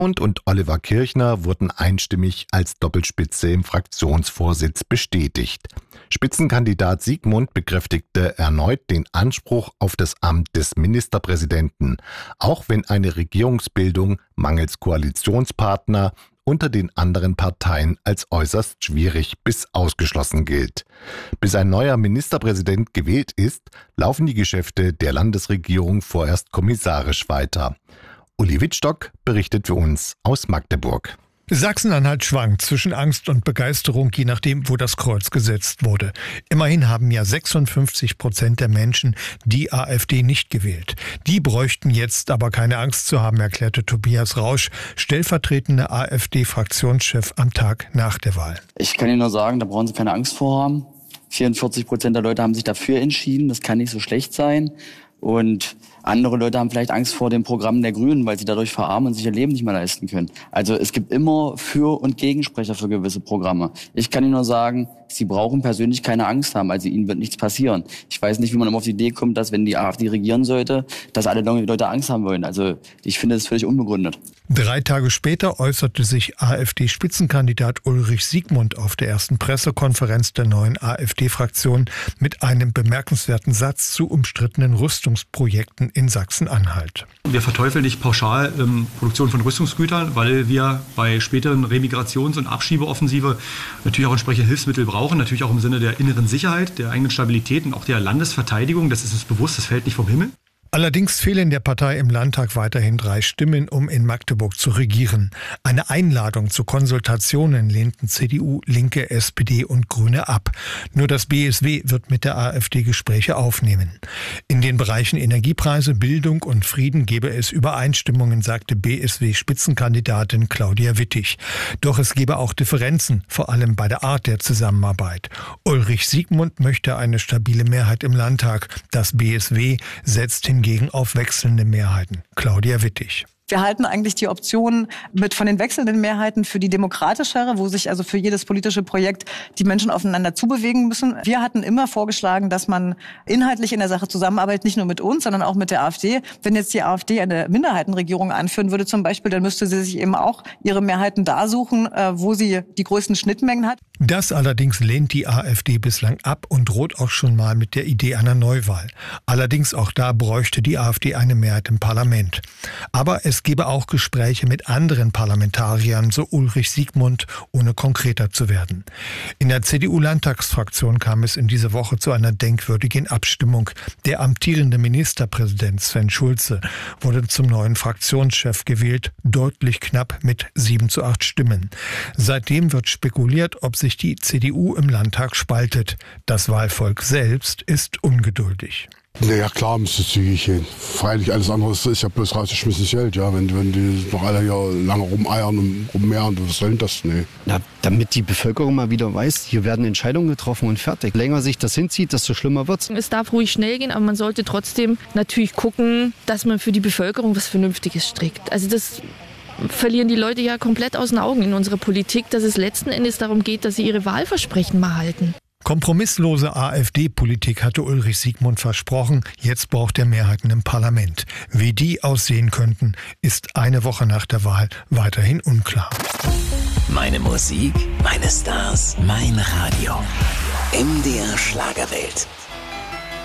und Oliver Kirchner wurden einstimmig als Doppelspitze im Fraktionsvorsitz bestätigt. Spitzenkandidat Siegmund bekräftigte erneut den Anspruch auf das Amt des Ministerpräsidenten, auch wenn eine Regierungsbildung mangels Koalitionspartner unter den anderen Parteien als äußerst schwierig bis ausgeschlossen gilt. Bis ein neuer Ministerpräsident gewählt ist, laufen die Geschäfte der Landesregierung vorerst kommissarisch weiter. Uli Wittstock berichtet für uns aus Magdeburg. Sachsen-Anhalt schwankt zwischen Angst und Begeisterung, je nachdem, wo das Kreuz gesetzt wurde. Immerhin haben ja 56% der Menschen die AfD nicht gewählt. Die bräuchten jetzt aber keine Angst zu haben, erklärte Tobias Rausch, stellvertretender AfD-Fraktionschef am Tag nach der Wahl. Ich kann Ihnen nur sagen, da brauchen Sie keine Angst vor haben. 44% der Leute haben sich dafür entschieden. Das kann nicht so schlecht sein. Und andere Leute haben vielleicht Angst vor dem Programm der Grünen, weil sie dadurch verarmen und sich ihr Leben nicht mehr leisten können. Also es gibt immer Für- und Gegensprecher für gewisse Programme. Ich kann Ihnen nur sagen, Sie brauchen persönlich keine Angst haben, also Ihnen wird nichts passieren. Ich weiß nicht, wie man immer auf die Idee kommt, dass wenn die AfD regieren sollte, dass alle Leute Angst haben wollen. Also ich finde das völlig unbegründet. 3 Tage später äußerte sich AfD-Spitzenkandidat Ulrich Siegmund auf der ersten Pressekonferenz der neuen AfD-Fraktion mit einem bemerkenswerten Satz zu umstrittenen Rüstungsprojekten in Sachsen-Anhalt. Wir verteufeln nicht pauschal Produktion von Rüstungsgütern, weil wir bei späteren Remigrations- und Abschiebeoffensive natürlich auch entsprechende Hilfsmittel brauchen, natürlich auch im Sinne der inneren Sicherheit, der eigenen Stabilität und auch der Landesverteidigung. Das ist uns bewusst, das fällt nicht vom Himmel. Allerdings fehlen der Partei im Landtag weiterhin 3 Stimmen, um in Magdeburg zu regieren. Eine Einladung zu Konsultationen lehnten CDU, Linke, SPD und Grüne ab. Nur das BSW wird mit der AfD Gespräche aufnehmen. In den Bereichen Energiepreise, Bildung und Frieden gebe es Übereinstimmungen, sagte BSW-Spitzenkandidatin Claudia Wittig. Doch es gebe auch Differenzen, vor allem bei der Art der Zusammenarbeit. Ulrich Siegmund möchte eine stabile Mehrheit im Landtag. Das BSW setzt hingegen auf wechselnde Mehrheiten. Claudia Wittig. Wir halten eigentlich die Option von den wechselnden Mehrheiten für die demokratischere, wo sich also für jedes politische Projekt die Menschen aufeinander zubewegen müssen. Wir hatten immer vorgeschlagen, dass man inhaltlich in der Sache zusammenarbeitet, nicht nur mit uns, sondern auch mit der AfD. Wenn jetzt die AfD eine Minderheitenregierung anführen würde zum Beispiel, dann müsste sie sich eben auch ihre Mehrheiten da suchen, wo sie die größten Schnittmengen hat. Das allerdings lehnt die AfD bislang ab und droht auch schon mal mit der Idee einer Neuwahl. Allerdings auch da bräuchte die AfD eine Mehrheit im Parlament. Aber es gebe auch Gespräche mit anderen Parlamentariern, so Ulrich Siegmund, ohne konkreter zu werden. In der CDU-Landtagsfraktion kam es in dieser Woche zu einer denkwürdigen Abstimmung. Der amtierende Ministerpräsident Sven Schulze wurde zum neuen Fraktionschef gewählt, deutlich knapp mit 7:8 Stimmen. Seitdem wird spekuliert, ob sich die CDU im Landtag spaltet. Das Wahlvolk selbst ist ungeduldig. Naja, klar müsste es zügig gehen. Freilich, alles andere ist ja bloß rausgeschmissenes Geld. Ja, wenn die noch alle hier lange rumeiern und rummehren, was soll denn das? Nee. Na, damit die Bevölkerung mal wieder weiß, hier werden Entscheidungen getroffen und fertig. Je länger sich das hinzieht, desto schlimmer wird's. Es darf ruhig schnell gehen, aber man sollte trotzdem natürlich gucken, dass man für die Bevölkerung was Vernünftiges strickt. Also das verlieren die Leute ja komplett aus den Augen in unserer Politik, dass es letzten Endes darum geht, dass sie ihre Wahlversprechen mal halten. Kompromisslose AfD-Politik hatte Ulrich Siegmund versprochen. Jetzt braucht er Mehrheiten im Parlament. Wie die aussehen könnten, ist eine Woche nach der Wahl weiterhin unklar. Meine Musik, meine Stars, mein Radio. MDR Schlagerwelt.